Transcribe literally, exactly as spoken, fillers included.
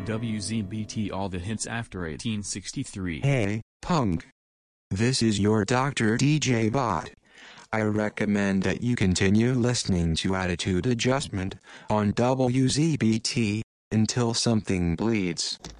W Z B T all the hits after eighteen sixty-three. Hey, punk. This is your Doctor D J Bot. I recommend that you continue listening to Attitude Adjustment on W Z B T until something bleeds.